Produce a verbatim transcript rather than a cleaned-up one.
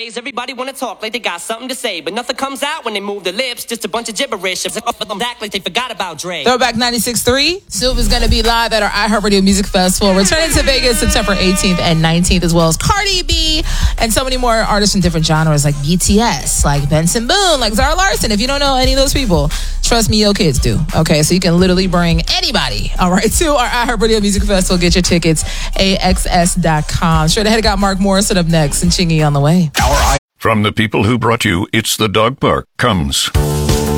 Nowadays, everybody wanna talk like they got something to say, but nothing comes out when they move their lips. Just a bunch of gibberish. Act like they forgot about Dre. Throwback ninety-six point three. Snoop is going to be live at our iHeartRadio Music Festival, returning to Vegas September eighteenth and nineteenth, as well as Cardi B and so many more artists in different genres like B T S, like Benson Boone, like Zara Larsson. If you don't know any of those people, trust me, your kids do. Okay, so you can literally bring anybody, all right, to our iHeartRadio Music Festival. Get your tickets, A X S dot com. Straight ahead, I got Mark Morrison up next and Chingy on the way. From the people who brought you It's the Dog Park comes